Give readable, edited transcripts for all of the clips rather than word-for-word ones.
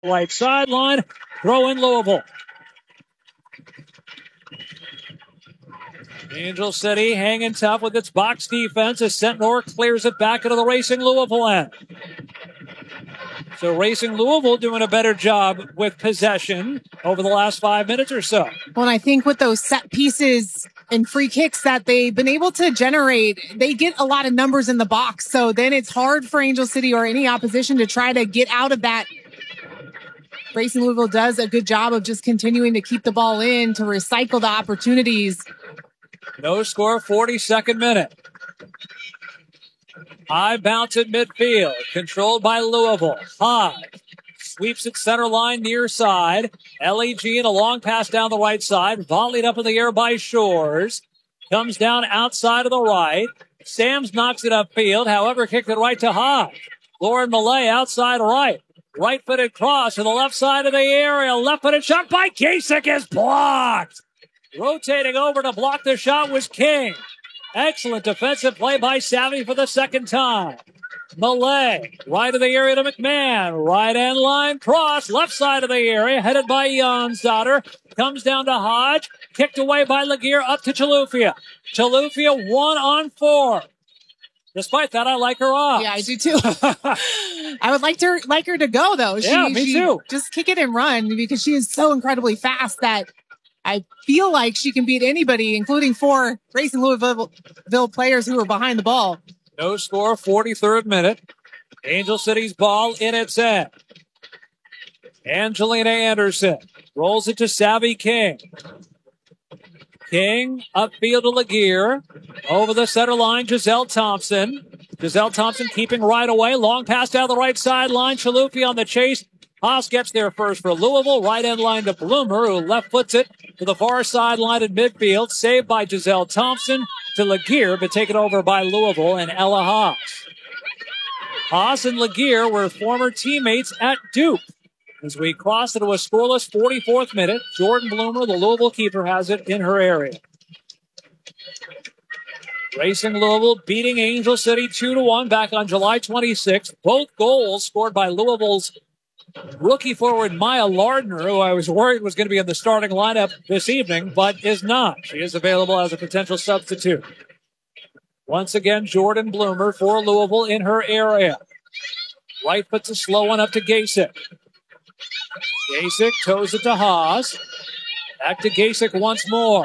Right sideline. Throw in Louisville. Angel City hanging tough with its box defense as Centnor clears it back into the Racing Louisville end. So Racing Louisville doing a better job with possession over the last 5 minutes or so. Well, and I think with those set pieces and free kicks that they've been able to generate, they get a lot of numbers in the box. So then it's hard for Angel City or any opposition to try to get out of that. Racing Louisville does a good job of just continuing to keep the ball in, to recycle the opportunities. No score, 42nd minute. High bounce at midfield, controlled by Louisville. High sweeps it center line near side. LEG and a long pass down the right side, volleyed up in the air by Shores. Comes down outside of the right. Sams knocks it upfield, however, kicked it right to High. Lauren Millay outside right. Right-footed cross to the left side of the area. Left-footed shot by Kasich is blocked. Rotating over to block the shot was King. Excellent defensive play by Savvy for the second time. Millay, right of the area to McMahon. Right end line cross, left side of the area, headed by Jonsdottir. Comes down to Hodge. Kicked away by Laguerre up to Chalufia. Chalufia 1-on-4. Despite that, I like her off. Yeah, I do too. I would like her to go though. Me too. Just kick it and run because she is so incredibly fast that I feel like she can beat anybody, including 4 Racing Louisville players who are behind the ball. No score, 43rd minute. Angel City's ball in its end. Angelina Anderson rolls it to Savvy King. King upfield to Laguerre. Over the center line, Giselle Thompson. Giselle Thompson keeping right away. Long pass down the right sideline. Chalufia on the chase. Haas gets there first for Louisville. Right end line to Bloomer, who left foots it to the far sideline in midfield. Saved by Giselle Thompson to Laguerre, but taken over by Louisville and Ella Haas. Haas and Laguerre were former teammates at Duke. As we cross into a scoreless 44th minute, Jordan Bloomer, the Louisville keeper, has it in her area. Racing Louisville beating Angel City 2-1 back on July 26th. Both goals scored by Louisville's rookie forward Maya Lardner, who I was worried was going to be in the starting lineup this evening, but is not. She is available as a potential substitute. Once again, Jordan Bloomer for Louisville in her area. Right puts a slow one up to Gasek. Gasek toes it to Haas. Back to Gasek once more.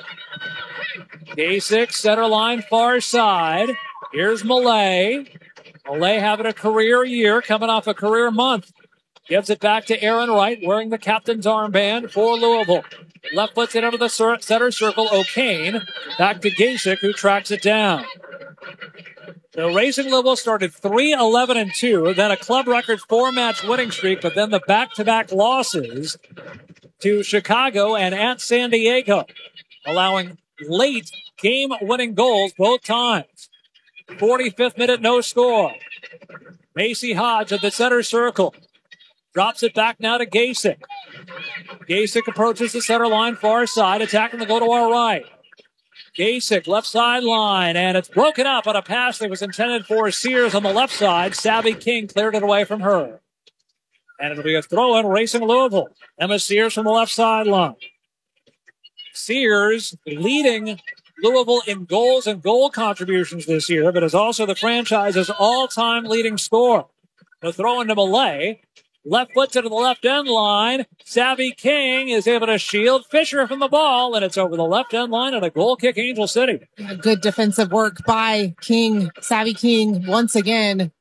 Gasek, center line, far side. Here's Millay. Millay having a career year, coming off a career month. Gives it back to Aaron Wright, wearing the captain's armband for Louisville. Left puts it under the center circle. O'Kane. Back to Gasek, who tracks it down. So Racing Louisville started 3-11-2, then a club record 4-match winning streak, but then the back-to-back losses to Chicago and at San Diego, allowing late game-winning goals both times. 45th minute, no score. Macy Hodge at the center circle. Drops it back now to Gasek. Gasek approaches the center line, far side, attacking the go to our right. Gasek, left sideline, and it's broken up on a pass that was intended for Sears on the left side. Savvy King cleared it away from her. And it'll be a throw-in, Racing Louisville. Emma Sears from the left sideline. Sears leading Louisville in goals and goal contributions this year, but is also the franchise's all-time leading scorer. The throw-in to Millay. Left foot to the left end line. Savvy King is able to shield Fisher from the ball, and it's over the left end line and a goal kick, Angel City. Good defensive work by King, Savvy King, once again.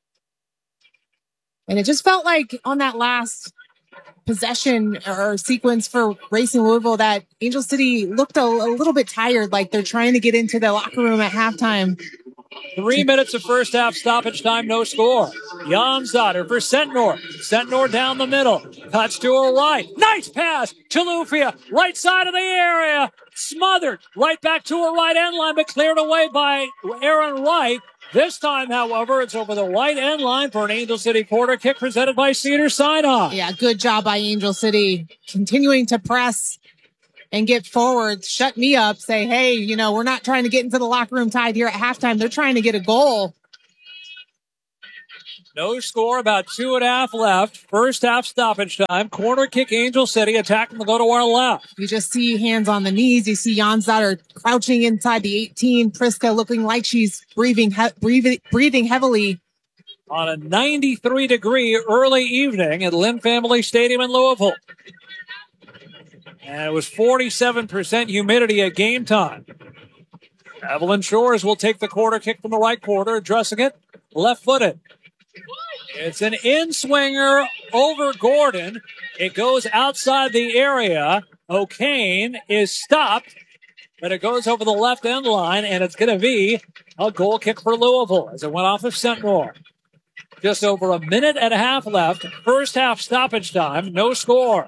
And it just felt like on that last possession or sequence for Racing Louisville that Angel City looked a little bit tired, like they're trying to get into the locker room at halftime. 3 minutes of first half stoppage time, no score. Jonsdottir for Centnor. Centnor down the middle. Cuts to her right. Nice pass. Chalufia, right side of the area. Smothered. Right back to her right end line, but cleared away by Aaron Wright. This time, however, it's over the right end line for an Angel City corner kick presented by Cedars-Sinai. Yeah, good job by Angel City. Continuing to press and get forward, shut me up, say, hey, we're not trying to get into the locker room tied here at halftime. They're trying to get a goal. No score, about 2.5 left. First half stoppage time. Corner kick, Angel City attacking to go to our left. You just see hands on the knees. You see Jansdotter crouching inside the 18. Priska looking like she's breathing heavily. On a 93-degree early evening at Lynn Family Stadium in Louisville. And it was 47% humidity at game time. Evelyn Shores will take the corner kick from the right quarter, addressing it left-footed. It's an in-swinger over Gordon. It goes outside the area. O'Kane is stopped, but it goes over the left end line, and it's going to be a goal kick for Louisville as it went off of Centenor. Just over a minute and a half left. First half stoppage time. No score.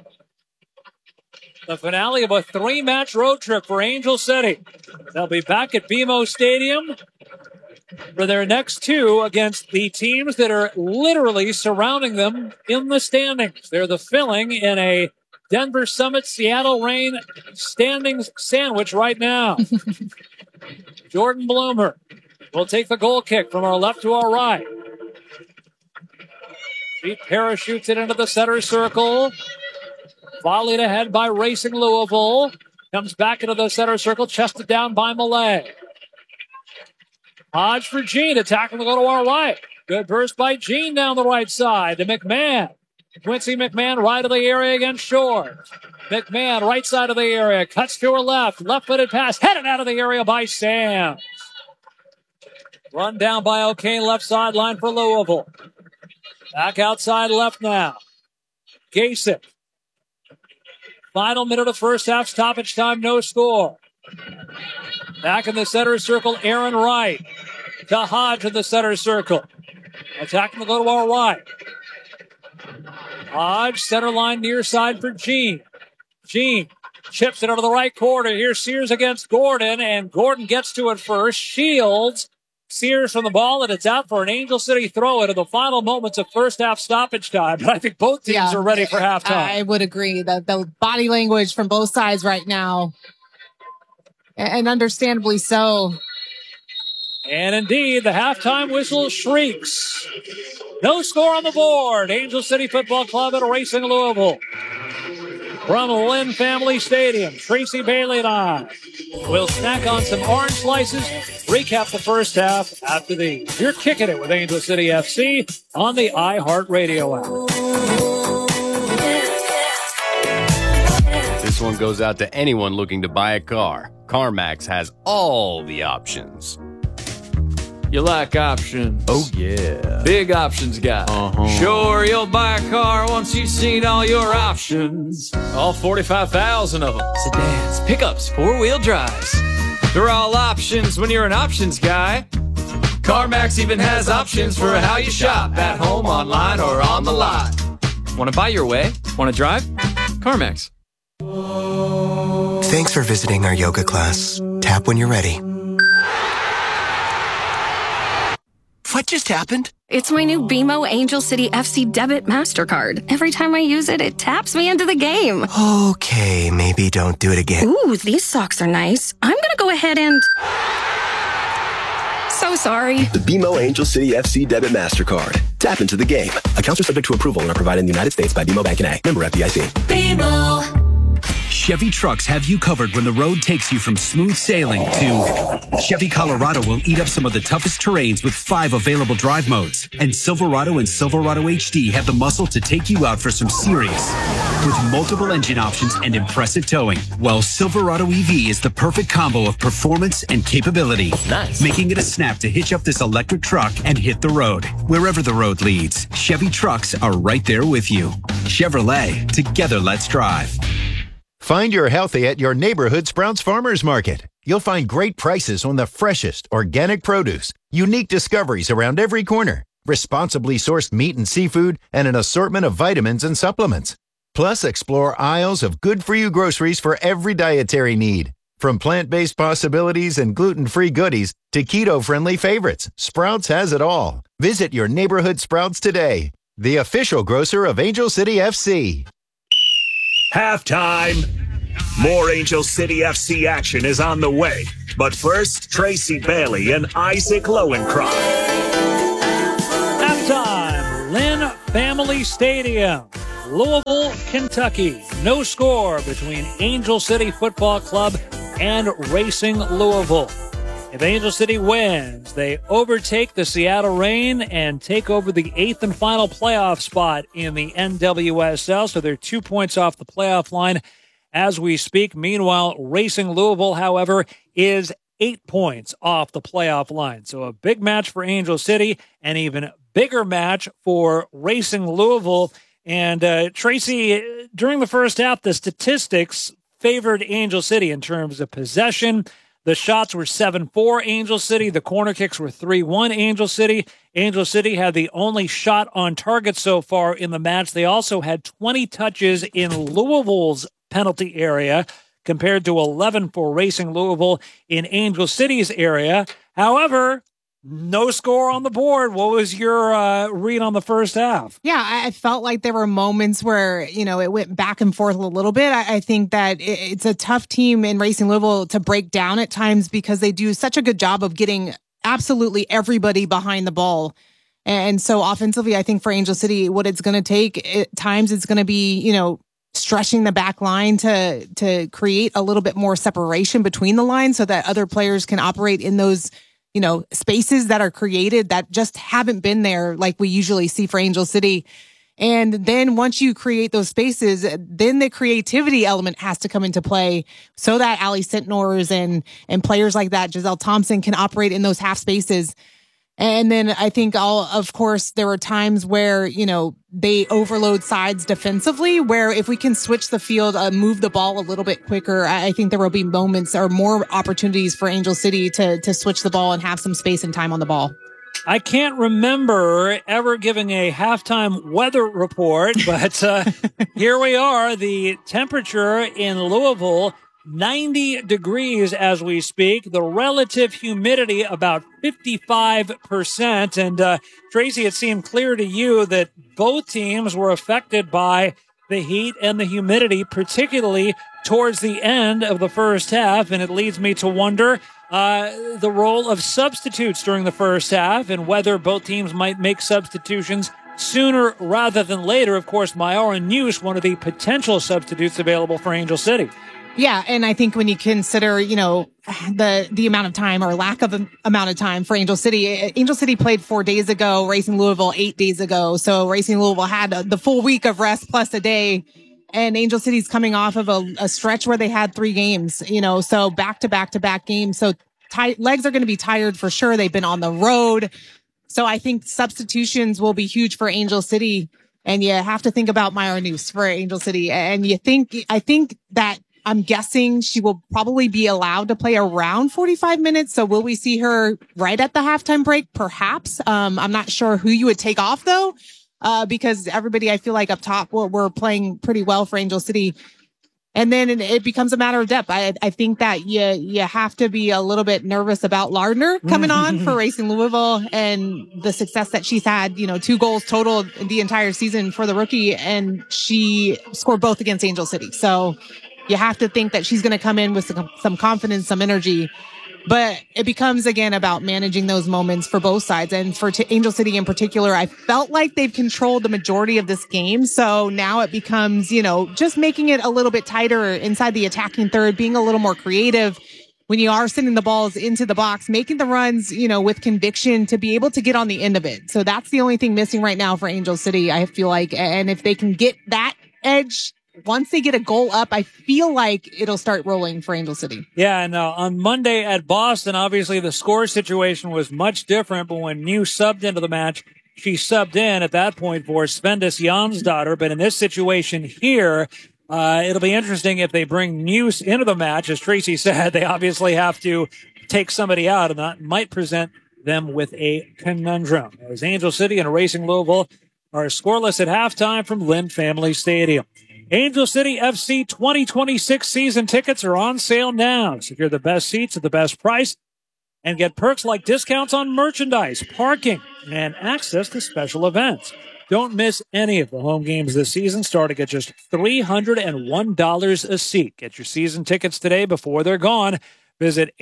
The finale of a 3-match road trip for Angel City. They'll be back at BMO Stadium for their next 2 against the teams that are literally surrounding them in the standings. They're the filling in a Denver Summit, Seattle Reign standings sandwich right now. Jordan Bloomer will take the goal kick from our left to our right. She parachutes it into the center circle. Volleyed ahead by Racing Louisville. Comes back into the center circle, chested down by Malay. Hodge for Jean, attacking to go to our right. Good burst by Jean down the right side to McMahon. Quincy McMahon right of the area against Shores. McMahon right side of the area, cuts to her left. Left-footed pass, headed out of the area by Sam. Run down by O'Kane, left sideline for Louisville. Back outside left now. Gasick. Final minute of first half stoppage time, no score. Back in the center circle, Aaron Wright. To Hodge in the center circle. Attacking to go to our right. Hodge, center line near side for Jean. Jean chips it over the right corner. Here's Sears against Gordon, and Gordon gets to it first. Shields Sears from the ball, and it's out for an Angel City throw in the final moments of first half stoppage time. But I think both teams are ready for halftime. I would agree that the body language from both sides right now, and understandably so. And indeed, the halftime whistle shrieks. No score on the board. Angel City Football Club at Racing Louisville. From Lynn Family Stadium, Tracy Bailey and I will snack on some orange slices, recap the first half after these. You're kicking it with Angel City FC on the iHeartRadio app. This one goes out to anyone looking to buy a car. CarMax has all the options. You like options? Oh, yeah. Big options guy. Sure, you'll buy a car once you've seen all your options. All 45,000 of them. Sedans, pickups, four-wheel drives. They're all options when you're an options guy. CarMax even has options for how you shop, at home, online, or on the lot. Want to buy your way? Want to drive? CarMax. Thanks for visiting our yoga class. Tap when you're ready. What just happened? It's my new BMO Angel City FC Debit MasterCard. Every time I use it, it taps me into the game. Okay, maybe don't do it again. Ooh, these socks are nice. I'm gonna go ahead and... So sorry. The BMO Angel City FC Debit MasterCard. Tap into the game. Accounts are subject to approval and are provided in the United States by BMO Bank and A. Member FDIC. BMO. Chevy trucks have you covered when the road takes you from smooth sailing to Chevy Colorado will eat up some of the toughest terrains with 5 available drive modes. And Silverado and Silverado HD have the muscle to take you out for some serious with multiple engine options and impressive towing. While Silverado EV is the perfect combo of performance and capability. Nice. Making it a snap to hitch up this electric truck and hit the road. Wherever the road leads, Chevy trucks are right there with you. Chevrolet, together let's drive. Find your healthy at your neighborhood Sprouts Farmers Market. You'll find great prices on the freshest organic produce, unique discoveries around every corner, responsibly sourced meat and seafood, and an assortment of vitamins and supplements. Plus, explore aisles of good-for-you groceries for every dietary need. From plant-based possibilities and gluten-free goodies to keto-friendly favorites, Sprouts has it all. Visit your neighborhood Sprouts today, the official grocer of Angel City FC. Halftime. More Angel City FC action is on the way. But first, Tracy Bailey and Isaac Lowenkron. Halftime. Family Stadium, Louisville, Kentucky. No score between Angel City Football Club and Racing Louisville. If Angel City wins, they overtake the Seattle Reign and take over the 8th and final playoff spot in the NWSL. So they're 2 points off the playoff line as we speak. Meanwhile, Racing Louisville, however, is 8 points off the playoff line. So a big match for Angel City, an even bigger match for Racing Louisville. And Tracy, during the first half, the statistics favored Angel City in terms of possession. The shots were 7-4 Angel City. The corner kicks were 3-1 Angel City. Angel City had the only shot on target so far in the match. They also had 20 touches in Louisville's penalty area compared to 11 for Racing Louisville in Angel City's area. However, no score on the board. What was your read on the first half? Yeah, I felt like there were moments where, it went back and forth a little bit. I think that it's a tough team in Racing Louisville to break down at times because they do such a good job of getting absolutely everybody behind the ball. And so offensively, I think for Angel City, what it's going to take at times, it's going to be, stretching the back line to create a little bit more separation between the lines so that other players can operate in those spaces that are created that just haven't been there like we usually see for Angel City. And then once you create those spaces, then the creativity element has to come into play so that Allie Sentnors and players like that, Giselle Thompson, can operate in those half spaces. And then I think of course, there were times where, they overload sides defensively, where if we can switch the field, move the ball a little bit quicker, I think there will be moments or more opportunities for Angel City to switch the ball and have some space and time on the ball. I can't remember ever giving a halftime weather report, but here we are. The temperature in Louisville, 90 degrees as we speak. The relative humidity about 55%. And Tracy, it seemed clear to you that both teams were affected by the heat and the humidity, particularly towards the end of the first half. And it leads me to wonder the role of substitutes during the first half and whether both teams might make substitutions sooner rather than later. Of course, Mayara News, one of the potential substitutes available for Angel City. Yeah, and I think when you consider, the amount of time or lack of amount of time for Angel City played 4 days ago, Racing Louisville 8 days ago. So Racing Louisville had the full week of rest plus a day. And Angel City's coming off of a stretch where they had 3 games, so back to back to back games. So legs are going to be tired for sure. They've been on the road. So I think substitutions will be huge for Angel City. And you have to think about Mayara News for Angel City. And I think that I'm guessing she will probably be allowed to play around 45 minutes. So will we see her right at the halftime break? Perhaps. I'm not sure who you would take off though, because everybody I feel like up top we're playing pretty well for Angel City. And then it becomes a matter of depth. I think that you have to be a little bit nervous about Lardner coming on for Racing Louisville and the success that she's had, 2 goals total the entire season for the rookie. And she scored both against Angel City. So you have to think that she's going to come in with some confidence, some energy. But it becomes, again, about managing those moments for both sides. And for Angel City in particular, I felt like they've controlled the majority of this game. So now it becomes, just making it a little bit tighter inside the attacking third, being a little more creative when you are sending the balls into the box, making the runs, with conviction to be able to get on the end of it. So that's the only thing missing right now for Angel City, I feel like. And if they can get that edge, once they get a goal up, I feel like it'll start rolling for Angel City. Yeah, and on Monday at Boston, obviously the score situation was much different, but when New subbed into the match, she subbed in at that point for Svendis Jansdottir. But in this situation here, it'll be interesting if they bring News into the match. As Tracy said, they obviously have to take somebody out, and that might present them with a conundrum. As Angel City and Racing Louisville are scoreless at halftime from Lynn Family Stadium. Angel City FC 2026 season tickets are on sale now. Secure the best seats at the best price and get perks like discounts on merchandise, parking, and access to special events. Don't miss any of the home games this season, starting at just $301 a seat. Get your season tickets today before they're gone. Visit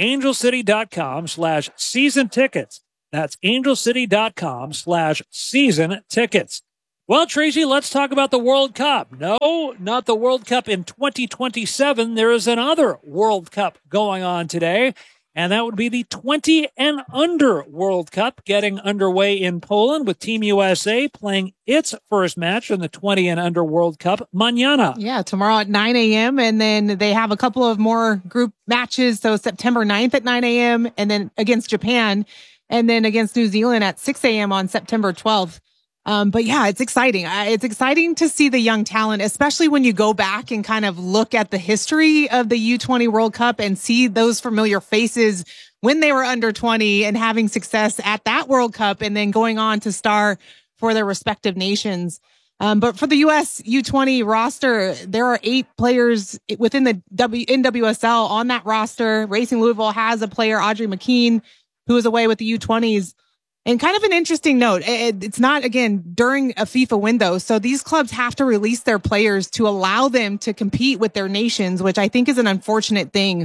angelcity.com/season tickets. That's angelcity.com/season tickets. Well, Tracy, let's talk about the World Cup. No, not the World Cup in 2027. There is another World Cup going on today, and that would be the 20 and under World Cup getting underway in Poland with Team USA playing its first match in the 20 and under World Cup mañana. Yeah, tomorrow at 9 a.m. And then they have a couple of more group matches. So September 9th at 9 a.m. and then against Japan and then against New Zealand at 6 a.m. on September 12th. But yeah, it's exciting. It's exciting to see the young talent, especially when you go back and kind of look at the history of the U20 World Cup and see those familiar faces when they were under 20 and having success at that World Cup and then going on to star for their respective nations. But for the U.S. U20 roster, there are 8 players within the NWSL on that roster. Racing Louisville has a player, Audrey McKean, who is away with the U20s. And kind of an interesting note, it's not, again, during a FIFA window. So these clubs have to release their players to allow them to compete with their nations, which I think is an unfortunate thing.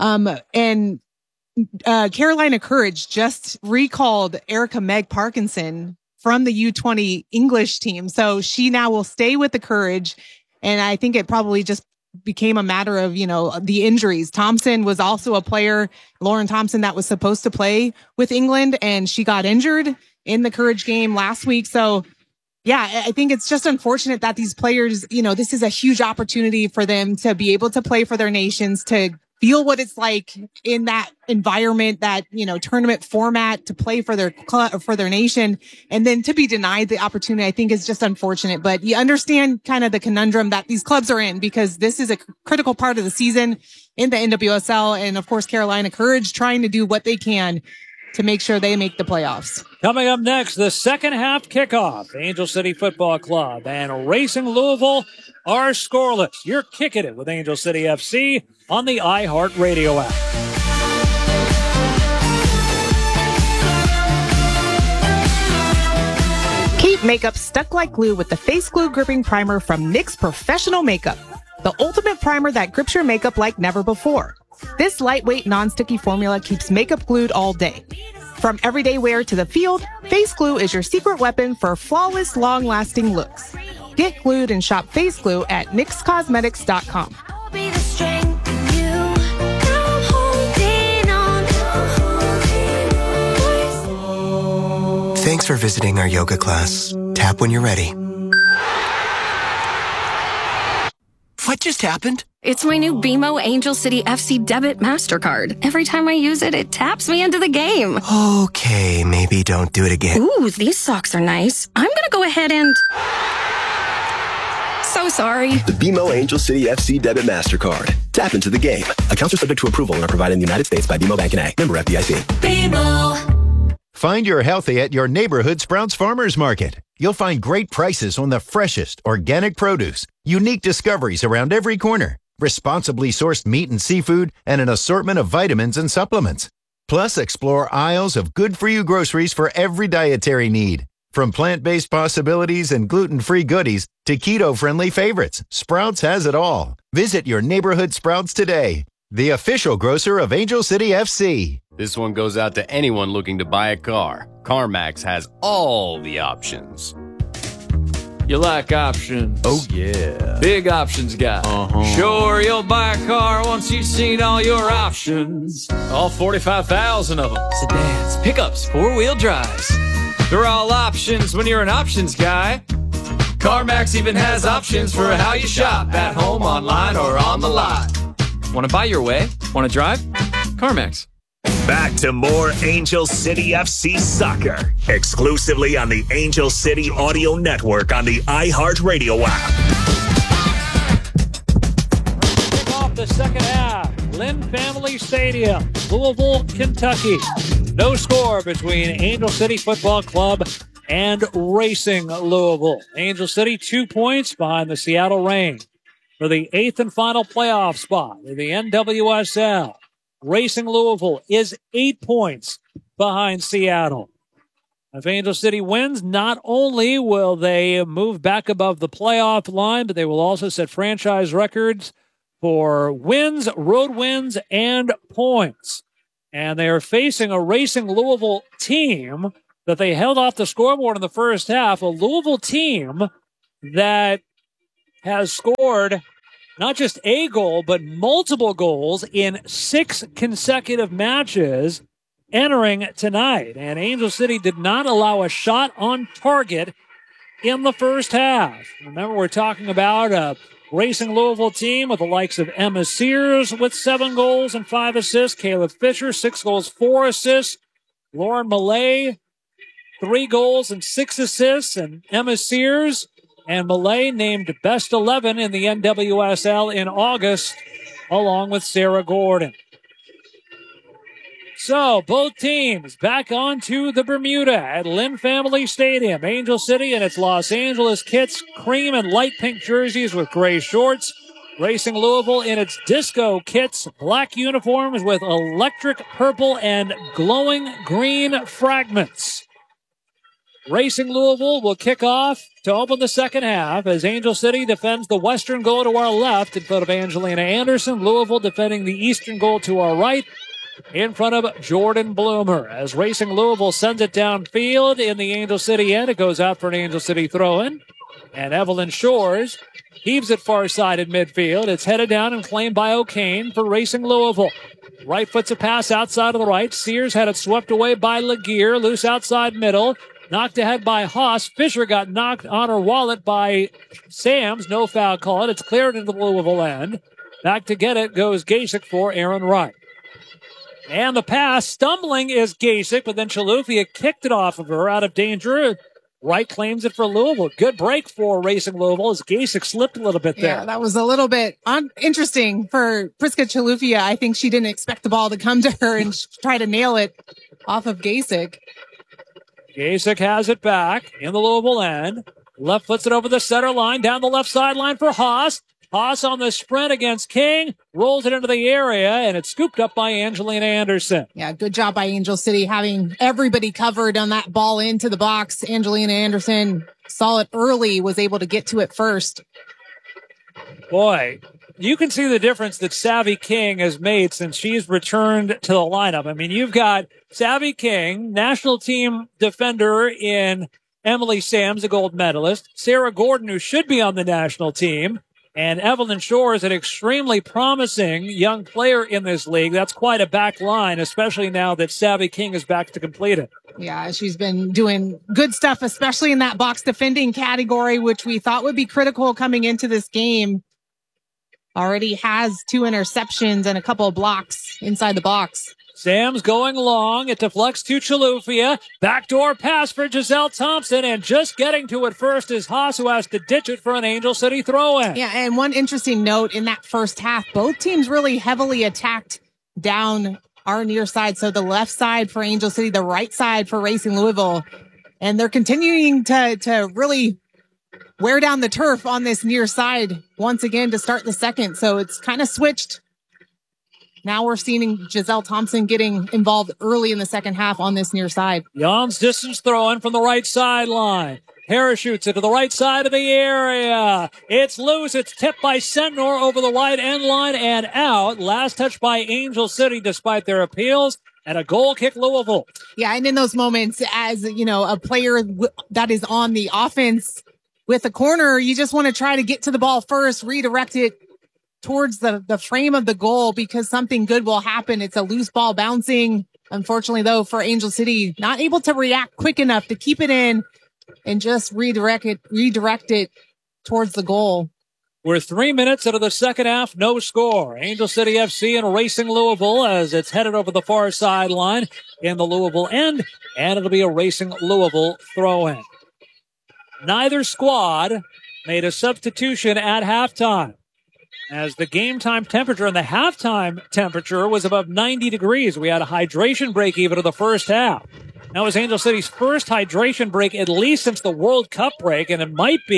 And Carolina Courage just recalled Erica Meg Parkinson from the U20 English team. So she now will stay with the Courage. And I think it probably just became a matter of, the injuries. Thompson was also a player, Lauren Thompson, that was supposed to play with England, and she got injured in the Courage game last week. So yeah, I think it's just unfortunate that these players, this is a huge opportunity for them to be able to play for their nations, to feel what it's like in that environment, that, tournament format, to play for their club, for their nation, and then to be denied the opportunity, I think is just unfortunate. But you understand kind of the conundrum that these clubs are in, because this is a critical part of the season in the NWSL. And of course, Carolina Courage trying to do what they can to make sure they make the playoffs. Coming up next, the second half kickoff. Angel City Football Club and Racing Louisville are scoreless. You're kicking it with Angel City FC on the iHeartRadio app. Keep makeup stuck like glue with the Face Glue Gripping Primer from NYX Professional Makeup, the ultimate primer that grips your makeup like never before. This lightweight, non-sticky formula keeps makeup glued all day. From everyday wear to the field, Face Glue is your secret weapon for flawless, long-lasting looks. Get glued and shop Face Glue at NYXCosmetics.com. Thanks for visiting our yoga class. Tap when you're ready. What just happened? It's my new BMO Angel City FC Debit MasterCard. Every time I use it, it taps me into the game. Okay, maybe don't do it again. Ooh, these socks are nice. I'm gonna go ahead and... So sorry. The BMO Angel City FC Debit MasterCard. Tap into the game. Accounts are subject to approval and are provided in the United States by BMO Bank N.A. Member FDIC. BMO. Find your healthy at your neighborhood Sprouts Farmers Market. You'll find great prices on the freshest organic produce, unique discoveries around every corner, responsibly sourced meat and seafood, and an assortment of vitamins and supplements. Plus, explore aisles of good-for-you groceries for every dietary need. From plant-based possibilities and gluten-free goodies to keto-friendly favorites, Sprouts has it all. Visit your neighborhood Sprouts today, the official grocer of Angel City FC. This one goes out to anyone looking to buy a car. CarMax has all the options. You like options? Oh, yeah. Big options guy. Sure, you'll buy a car once you've seen all your options. All 45,000 of them. Sedans, pickups, four-wheel drives. They're all options when you're an options guy. CarMax even has options for how you shop, at home, online, or on the lot. Want to buy your way? Want to drive? CarMax. Back to more Angel City FC soccer, exclusively on the Angel City Audio Network on the iHeartRadio app. Kick off the second half. Lynn Family Stadium, Louisville, Kentucky. No score between Angel City Football Club and Racing Louisville. Angel City 2 points behind the Seattle Reign for the 8th and final playoff spot in the NWSL. Racing Louisville is 8 points behind Seattle. If Angel City wins, not only will they move back above the playoff line, but they will also set franchise records for wins, road wins, and points. And they are facing a Racing Louisville team that they held off the scoreboard in the first half. A Louisville team that has scored not just a goal, but multiple goals in 6 consecutive matches entering tonight. And Angel City did not allow a shot on target in the first half. Remember, we're talking about a Racing Louisville team with the likes of Emma Sears with 7 goals and 5 assists. Caleb Fisher, 6 goals, 4 assists. Lauren Millay, 3 goals and 6 assists. And Emma Sears and Millay named Best 11 in the NWSL in August, along with Sarah Gordon. So, both teams back onto the Bermuda at Lynn Family Stadium. Angel City and its Los Angeles Kits, cream and light pink jerseys with gray shorts. Racing Louisville in its disco kits, black uniforms with electric purple and glowing green fragments. Racing Louisville will kick off to open the second half as Angel City defends the western goal to our left in front of Angelina Anderson. Louisville defending the eastern goal to our right in front of Jordan Bloomer. As Racing Louisville sends it downfield in the Angel City end, it goes out for an Angel City throw-in. And Evelyn Shores heaves it far side in midfield. It's headed down and claimed by O'Kane for Racing Louisville. Right foot's a pass outside of the right. Sears had it swept away by Laguerre. Loose outside middle. Knocked ahead by Haas. Fisher got knocked on her wallet by Sams. No foul call. It's cleared into the Louisville end. Back to get it goes Gasick for Aaron Wright. And the pass, stumbling is Gasick, but then Chilufya kicked it off of her out of danger. Wright claims it for Louisville. Good break for Racing Louisville as Gasick slipped a little bit there. Yeah, that was a little bit interesting for Priska Chilufya. I think she didn't expect the ball to come to her and try to nail it off of Gasick. Gasick has it back in the Louisville end. Left foots it over the center line, down the left sideline for Haas. Haas on the sprint against King, rolls it into the area, and it's scooped up by Angelina Anderson. Yeah, good job by Angel City having everybody covered on that ball into the box. Angelina Anderson saw it early, was able to get to it first. Boy, you can see the difference that Savvy King has made since she's returned to the lineup. I mean, you've got Savvy King, national team defender in Emily Sams, a gold medalist, Sarah Gordon, who should be on the national team, and Evelyn Shores, an extremely promising young player in this league. That's quite a back line, especially now that Savvy King is back to complete it. Yeah, she's been doing good stuff, especially in that box defending category, which we thought would be critical coming into this game. Already has 2 interceptions and a couple of blocks inside the box. Sam's going long. It deflects to Chilufya. Backdoor pass for Giselle Thompson, and just getting to it first is Haas, who has to ditch it for an Angel City throw-in. Yeah, and one interesting note in that first half, both teams really heavily attacked down our near side. So the left side for Angel City, the right side for Racing Louisville. And they're continuing to really wear down the turf on this near side once again to start the second. So it's kind of switched. Now we're seeing Giselle Thompson getting involved early in the second half on this near side. Jan's distance throw-in from the right sideline. Parachutes it to the right side of the area. It's loose. It's tipped by Sentnor over the wide end line and out. Last touch by Angel City despite their appeals. And a goal kick Louisville. Yeah, and in those moments, as you know, a player that is on the offense with a corner, you just want to try to get to the ball first, redirect it towards the frame of the goal because something good will happen. It's a loose ball bouncing. Unfortunately, though, for Angel City, not able to react quick enough to keep it in and just redirect it towards the goal. We're 3 minutes into the second half, no score. Angel City FC and Racing Louisville as it's headed over the far sideline in the Louisville end, and it'll be a Racing Louisville throw-in. Neither squad made a substitution at halftime, as the game time temperature and the halftime temperature was above 90 degrees. We had a hydration break even of the first half. That was Angel City's first hydration break at least since the World Cup break, and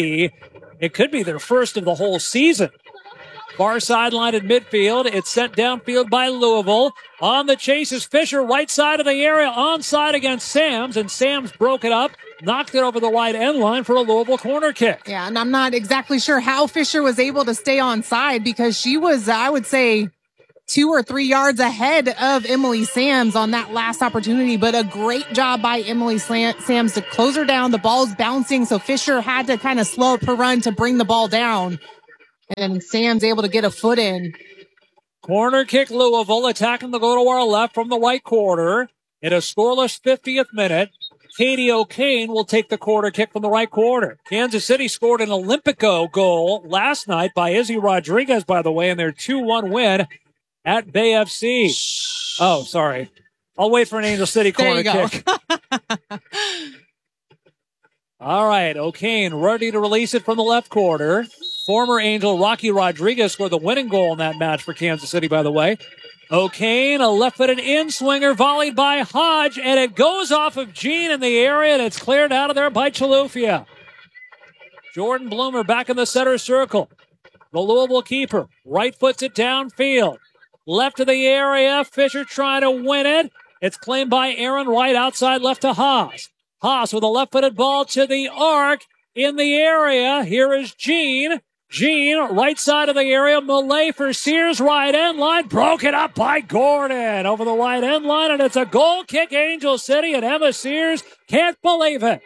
it could be their first of the whole season. Far sideline in midfield. It's sent downfield by Louisville. On the chase is Fisher, right side of the area, onside against Sams, and Sams broke it up, knocked it over the wide end line for a Louisville corner kick. Yeah, and I'm not exactly sure how Fisher was able to stay onside because she was, I would say, 2 or 3 yards ahead of Emily Sams on that last opportunity, but a great job by Emily Sams to close her down. The ball's bouncing, so Fisher had to kind of slow up her run to bring the ball down, and Sams able to get a foot in. Corner kick Louisville attacking the go to our left from the right quarter in a scoreless 50th minute. Katie O'Kane will take the corner kick from the right quarter. Kansas City scored an Olympico goal last night by Izzy Rodriguez, by the way, in their 2-1 win at Bay FC. Oh, sorry. I'll wait for an Angel City corner kick. All right, O'Kane ready to release it from the left quarter. Former Angel Rocky Rodriguez scored the winning goal in that match for Kansas City, by the way. O'Kane, a left-footed in-swinger volleyed by Hodge, and it goes off of Jean in the area, and it's cleared out of there by Chalufia. Jordan Bloomer back in the center circle. The Louisville keeper right foots it downfield. Left of the area, Fisher trying to win it. It's claimed by Aaron Wright outside left to Haas. Haas with a left-footed ball to the arc in the area. Here is Jean. Jean, right side of the area. Millay for Sears, right end line. Broken up by Gordon over the right end line, and it's a goal kick, Angel City, and Emma Sears can't believe it.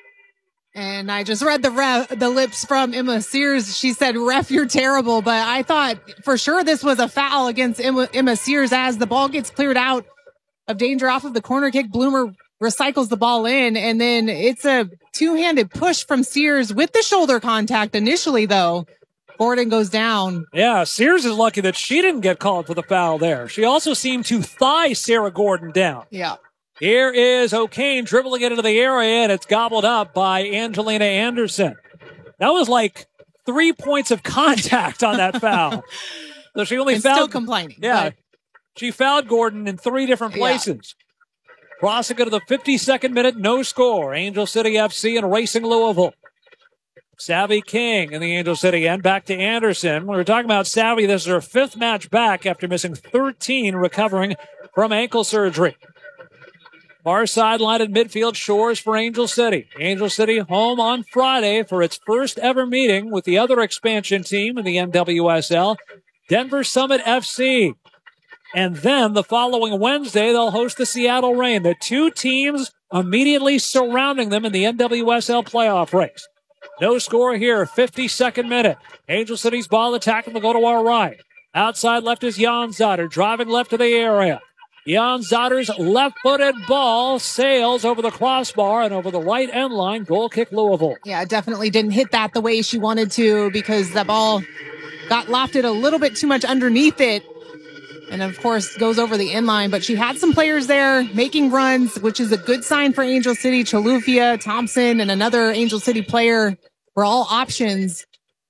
And I just read the lips from Emma Sears. She said, "Ref, you're terrible." But I thought for sure this was a foul against Emma Sears as the ball gets cleared out of danger off of the corner kick. Bloomer recycles the ball in, and then it's a two-handed push from Sears with the shoulder contact initially, though. Gordon goes down. Yeah, Sears is lucky that she didn't get called for the foul there. She also seemed to thigh Sarah Gordon down. Yeah. Here is O'Kane dribbling it into the area, and it's gobbled up by Angelina Anderson. That was like 3 points of contact on that foul. So she only fouled. Still complaining. Yeah. But She fouled Gordon in 3 different places. Yeah. Crossing it to the 52nd minute, no score. Angel City FC and Racing Louisville. Savvy King in the Angel City end. Back to Anderson. We were talking about Savvy. This is her 5th match back after missing 13 recovering from ankle surgery. Far sideline in midfield, Shores for Angel City. Angel City home on Friday for its first ever meeting with the other expansion team in the NWSL, Denver Summit FC. And then the following Wednesday, they'll host the Seattle Reign, the 2 teams immediately surrounding them in the NWSL playoff race. No score here, 52nd minute. Angel City's ball attacking the go to our right. Outside left is Janzadar, driving left to the area. Janzadar's left-footed ball sails over the crossbar and over the right end line. Goal kick Louisville. Yeah, definitely didn't hit that the way she wanted to because the ball got lofted a little bit too much underneath it. And, of course, goes over the inline. But she had some players there making runs, which is a good sign for Angel City. Chalufia, Thompson, and another Angel City player were all options.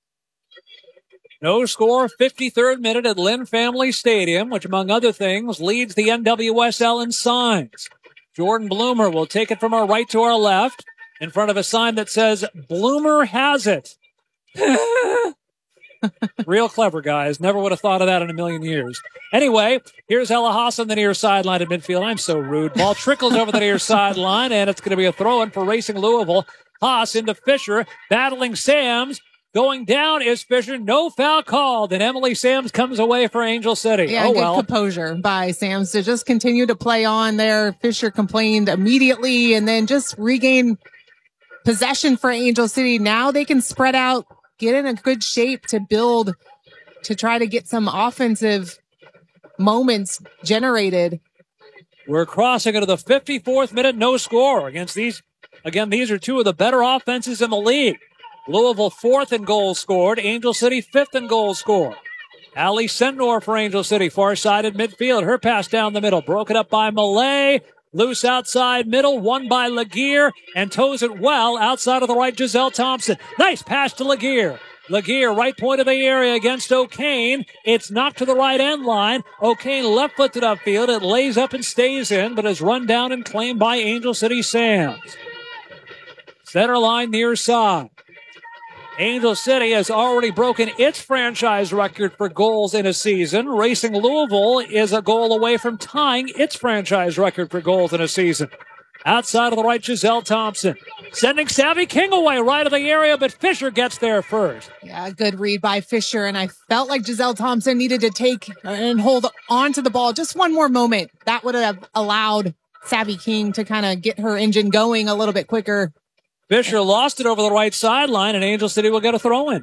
No score, 53rd minute at Lynn Family Stadium, which, among other things, leads the NWSL in signs. Jordan Bloomer will take it from our right to our left in front of a sign that says, "Bloomer has it." Real clever, guys. Never would have thought of that in a million years. Anyway, here's Ella Haas on the near sideline at midfield. I'm so rude. Ball trickles over the near sideline, and it's going to be a throw-in for Racing Louisville. Haas into Fisher, battling Sams. Going down is Fisher. No foul called, and Emily Sams comes away for Angel City. Yeah, good composure by Sams to just continue to play on there. Fisher complained immediately and then just regain possession for Angel City. Now they can spread out, get in a good shape to build, to try to get some offensive moments generated. We're crossing into the 54th minute, no score against these. Again, these are 2 of the better offenses in the league. Louisville 4th in goals scored. Angel City 5th in goals scored. Ali Sendor for Angel City, far side at midfield. Her pass down the middle, broken up by Millay. Loose outside middle, won by Laguerre, and toes it well outside of the right, Giselle Thompson. Nice pass to Laguerre. Laguerre, right point of the area against O'Kane. It's knocked to the right end line. O'Kane left-footed upfield. It lays up and stays in, but is run down and claimed by Angel City Sams. Center line near side. Angel City has already broken its franchise record for goals in a season. Racing Louisville is a goal away from tying its franchise record for goals in a season. Outside of the right, Giselle Thompson. Sending Savvy King away right of the area, but Fisher gets there first. Yeah, good read by Fisher, and I felt like Giselle Thompson needed to take and hold on to the ball just one more moment. That would have allowed Savvy King to kind of get her engine going a little bit quicker. Fisher lost it over the right sideline, and Angel City will get a throw-in.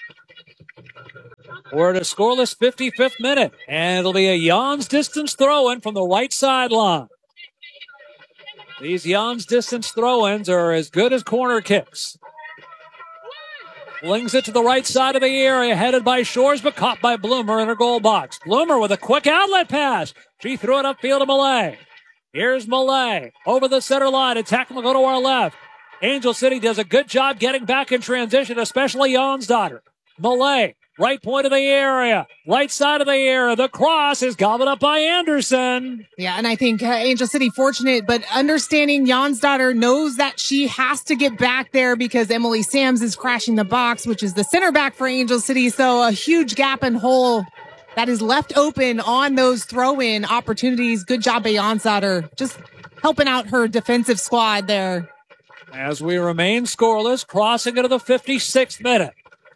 We're at a scoreless 55th minute, and it'll be a Jans distance throw-in from the right sideline. These Jans distance throw-ins are as good as corner kicks. Flings it to the right side of the area, headed by Shores, but caught by Bloomer in her goal box. Bloomer with a quick outlet pass. She threw it upfield to Millay. Here's Millay over the center line. Attack will go to our left. Angel City does a good job getting back in transition, especially Jansdotter. Millay, right point of the area, right side of the area. The cross is gobbled up by Anderson. Yeah, and I think Angel City fortunate, but understanding Jansdotter knows that she has to get back there because Emily Sams is crashing the box, which is the center back for Angel City. So a huge gap and hole that is left open on those throw-in opportunities. Good job by Jansdotter, just helping out her defensive squad there. As we remain scoreless, crossing into the 56th minute.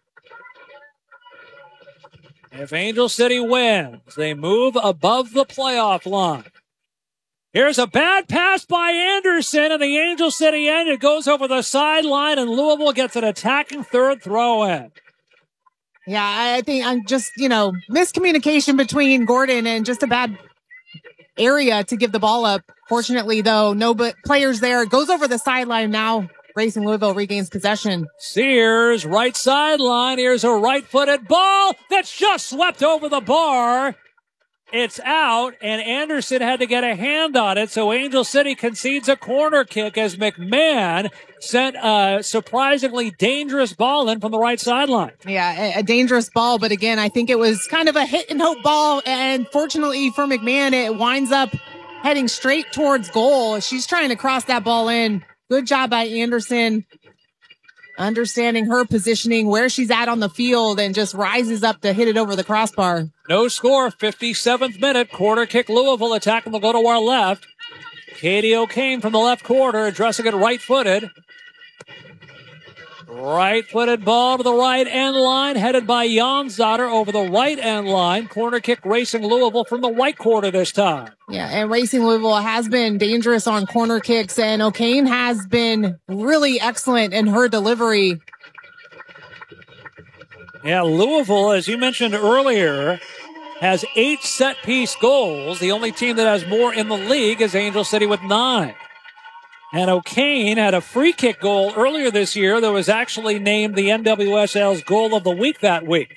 If Angel City wins, they move above the playoff line. Here's a bad pass by Anderson, and the Angel City end. It goes over the sideline, and Louisville gets an attacking third throw-in. Yeah, I think I'm just, miscommunication between Gordon and just a bad area to give the ball up. Fortunately, though, no players there. It goes over the sideline now. Racing Louisville regains possession. Sears, right sideline. Here's a right-footed ball that's just swept over the bar. It's out, and Anderson had to get a hand on it, so Angel City concedes a corner kick as McMahon sent a surprisingly dangerous ball in from the right sideline. Yeah, a dangerous ball, but again, I think it was kind of a hit-and-hope ball, and fortunately for McMahon, it winds up heading straight towards goal. She's trying to cross that ball in. Good job by Anderson, understanding her positioning, where she's at on the field, and just rises up to hit it over the crossbar. No score, 57th minute. Corner kick Louisville, attacking will go to our left. Katie O'Kane from the left corner, addressing it right-footed. Right-footed ball to the right end line, headed by Jansdotter over the right end line. Corner kick Racing Louisville from the right corner this time. Yeah, and Racing Louisville has been dangerous on corner kicks, and O'Kane has been really excellent in her delivery. Yeah, Louisville, as you mentioned earlier, has 8 set-piece goals. The only team that has more in the league is Angel City with 9. And O'Kane had a free kick goal earlier this year that was actually named the NWSL's goal of the week that week.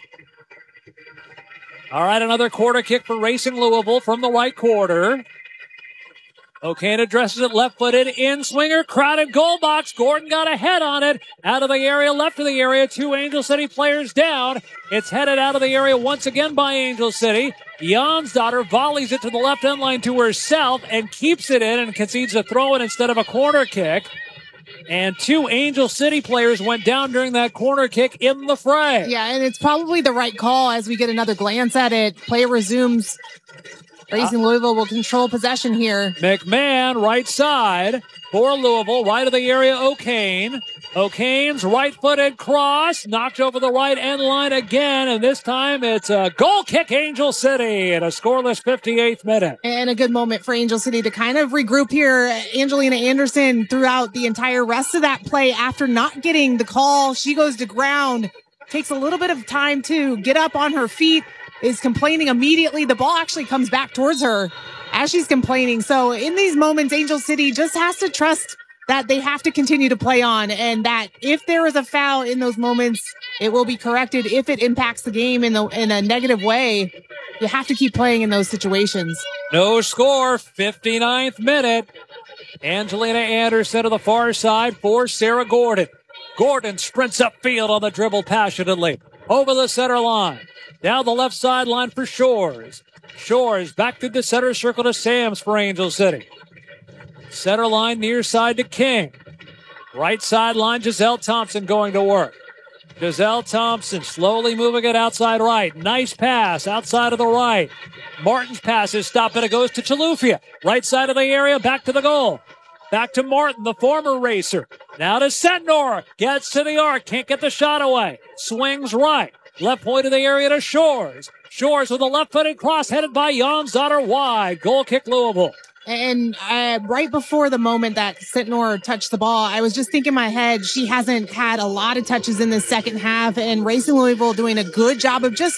All right, another corner kick for Racing Louisville from the right quarter. O'Kane addresses it left-footed, in-swinger, crowded goal box. Gordon got a head on it. Out of the area, left of the area, 2 Angel City players down. It's headed out of the area once again by Angel City. Jansdotter volleys it to the left end line to herself and keeps it in and concedes a throw-in instead of a corner kick. And 2 Angel City players went down during that corner kick in the fray. Yeah, and it's probably the right call as we get another glance at it. Play resumes. Racing Louisville will control possession here. McMahon, right side for Louisville. Right of the area, O'Kane. O'Kane's right-footed cross. Knocked over the right end line again. And this time it's a goal kick, Angel City, in a scoreless 58th minute. And a good moment for Angel City to kind of regroup here. Angelina Anderson throughout the entire rest of that play after not getting the call. She goes to ground. Takes a little bit of time to get up on her feet. Is complaining immediately. The ball actually comes back towards her as she's complaining. So in these moments, Angel City just has to trust that they have to continue to play on, and that if there is a foul in those moments, it will be corrected. If it impacts the game in a negative way, you have to keep playing in those situations. No score, 59th minute. Angelina Anderson to the far side for Sarah Gordon. Gordon sprints upfield on the dribble passionately. Over the center line. Down the left sideline for Shores. Shores back through the center circle to Sams for Angel City. Center line near side to King. Right sideline, Giselle Thompson going to work. Giselle Thompson slowly moving it outside right. Nice pass outside of the right. Martin's pass is stopped, and it goes to Chalufia. Right side of the area, back to the goal. Back to Martin, the former racer. Now to Sentnor. Gets to the arc. Can't get the shot away. Swings right. Left point of the area to Shores. Shores with a left-footed cross headed by Jonsdottir wide. Goal kick Louisville. And right before the moment that Sentnor touched the ball, I was just thinking in my head, she hasn't had a lot of touches in the second half, and Racing Louisville doing a good job of just